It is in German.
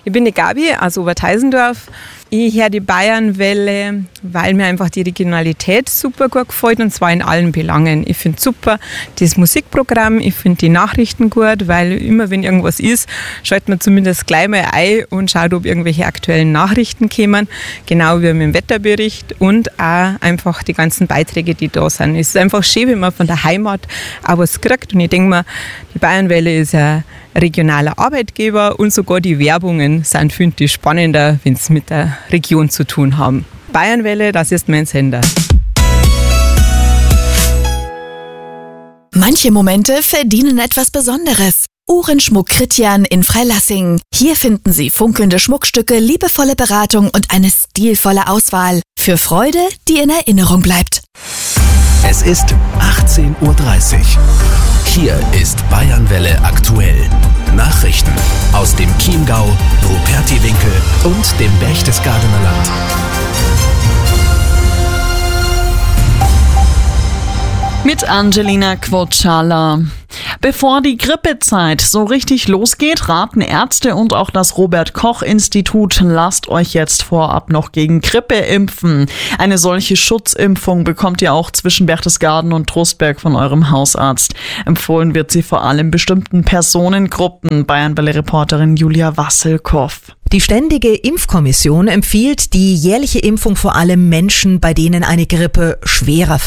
Ich bin die Gabi aus Oberteisendorf. Ich höre die Bayernwelle, weil mir einfach die Regionalität super gut gefällt, und zwar in allen Belangen. Ich finde super das Musikprogramm, ich finde die Nachrichten gut, weil immer wenn irgendwas ist, schaltet man zumindest gleich mal ein und schaut, ob irgendwelche aktuellen Nachrichten kommen, genau wie mit dem Wetterbericht, und auch einfach die ganzen Beiträge, die da sind. Es ist einfach schön, wenn man von der Heimat auch was kriegt, und ich denke mir, die Bayernwelle ist ein regionaler Arbeitgeber, und sogar die Werbungen sind, finde ich, spannender, wenn sie mit der Region zu tun haben. Bayernwelle, das ist mein Sender. Manche Momente verdienen etwas Besonderes. Uhrenschmuck Kritjan in Freilassing. Hier finden Sie funkelnde Schmuckstücke, liebevolle Beratung und eine stilvolle Auswahl. Für Freude, die in Erinnerung bleibt. Es ist 18:30 Uhr. Hier ist Bayernwelle aktuell. Nachrichten aus dem Chiemgau, Rupertiwinkel und dem Berchtesgadener Land. Mit Angelina Quotschala. Bevor die Grippezeit so richtig losgeht, raten Ärzte und auch das Robert-Koch-Institut, lasst euch jetzt vorab noch gegen Grippe impfen. Eine solche Schutzimpfung bekommt ihr auch zwischen Berchtesgaden und Trostberg von eurem Hausarzt. Empfohlen wird sie vor allem bestimmten Personengruppen. Bayernwelle-Reporterin Julia Wasselkow. Die Ständige Impfkommission empfiehlt die jährliche Impfung vor allem Menschen, bei denen eine Grippe schwerer